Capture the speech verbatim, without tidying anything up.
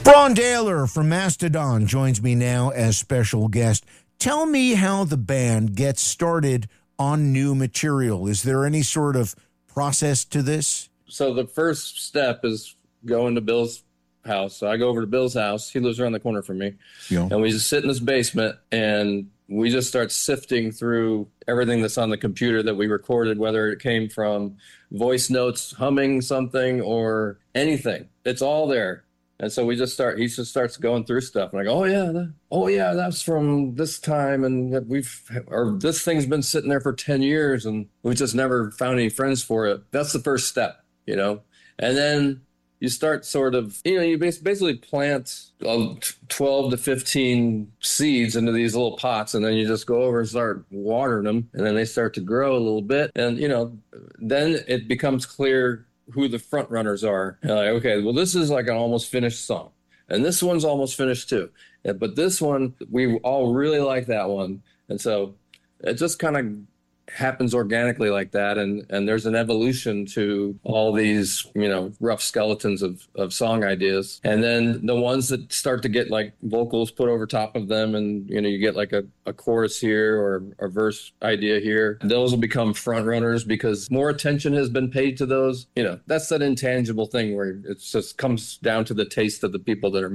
Braun Daler from Mastodon joins me now as special guest. Tell me how the band gets started on new material. Is there any sort of process to this? So the first step is going to Bill's house. So I go over to Bill's house. He lives around the corner from me. Yeah. And we just sit in his basement and we just start sifting through everything that's on the computer that we recorded, whether it came from voice notes, humming something, or anything. It's all there. And so we just start, he just starts going through stuff. And I go, oh, yeah, that, oh, yeah, that's from this time. And we've, or this thing's been sitting there for ten years and we just never found any friends for it. That's the first step, you know? And then you start sort of, you know, you basically plant twelve to fifteen seeds into these little pots, and then you just go over and start watering them, and then they start to grow a little bit. And, you know, then it becomes clear who the front runners are. You're like, okay, well, this is like an almost finished song, and this one's almost finished too. But this one, we all really like that one. And so it just kind of happens organically like that, and and there's an evolution to all these, you know, rough skeletons of of song ideas. And then the ones that start to get like vocals put over top of them, and you know, you get like a, a chorus here or a verse idea here, those will become front runners because more attention has been paid to those. You know, that's that intangible thing where it just comes down to the taste of the people that are